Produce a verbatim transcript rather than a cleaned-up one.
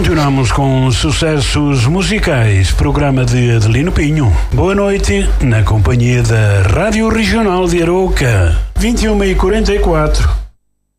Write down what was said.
continuamos com sucessos musicais, programa de Adelino Pinho. Boa noite, na companhia da Rádio Regional de Arouca, vinte e uma e quarenta e quatro.